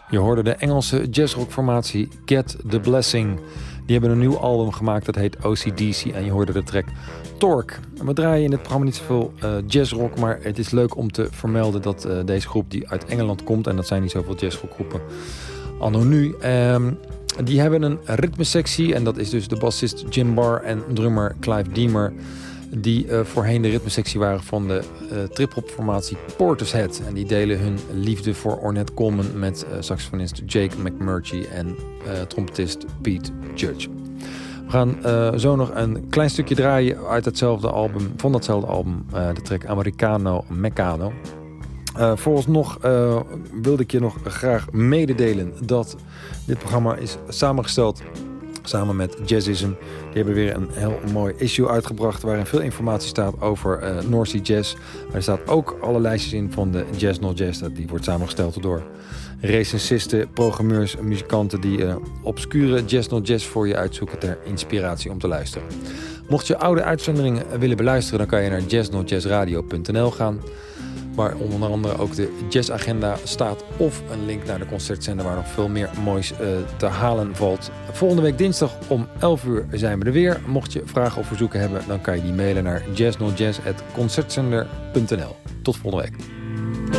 Je hoorde de Engelse jazzrockformatie Get the Blessing. Die hebben een nieuw album gemaakt, dat heet OCDC. En je hoorde de track Torque. We draaien in het programma niet zoveel jazzrock, maar het is leuk om te vermelden dat deze groep die uit Engeland komt, en dat zijn niet zoveel jazzrockgroepen anno nu, die hebben een ritmesectie. En dat is dus de bassist Jim Barr en drummer Clive Deemer, die voorheen de ritmesectie waren van de trip-hop-formatie Portishead. En die delen hun liefde voor Ornette Coleman met saxofonist Jake McMurtry en trompetist Pete Judge. We gaan zo nog een klein stukje draaien uit hetzelfde album, van datzelfde album, de track Americano Meccano. Vooralsnog wilde ik je nog graag mededelen dat dit programma is samengesteld samen met Jazzism. Die hebben weer een heel mooi issue uitgebracht waarin veel informatie staat over North Sea Jazz. Er staat ook alle lijstjes in van de Jazz Not Jazz. Die wordt samengesteld door recensisten, programmeurs en muzikanten die obscure Jazz Not Jazz voor je uitzoeken ter inspiratie om te luisteren. Mocht je oude uitzenderingen willen beluisteren, dan kan je naar jazznotjazzradio.nl gaan, waar onder andere ook de jazzagenda staat, of een link naar de concertzender waar nog veel meer moois te halen valt. Volgende week dinsdag om 11 uur zijn we er weer. Mocht je vragen of verzoeken hebben, dan kan je die mailen naar jazznotjazz@concertzender.nl. Tot volgende week.